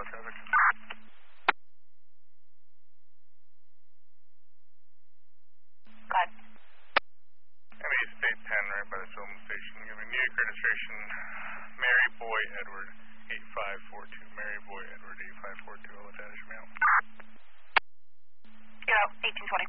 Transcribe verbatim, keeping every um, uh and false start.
southbound traffic. Go ahead. M A State ten, right by the filling station. Giving New York registration, Mary Boy Edward, eight five four two. Mary Boy Edward, eight five four two. I'll attach mail. Zero, eighteen twenty.